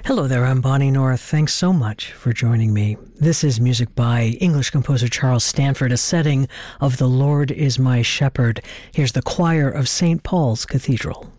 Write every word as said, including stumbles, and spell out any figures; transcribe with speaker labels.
Speaker 1: Hello there, I'm Bonnie North. Thanks so much for joining me. This is music by English composer Charles Stanford, a setting of The Lord is My Shepherd. Here's the choir of Saint Paul's Cathedral.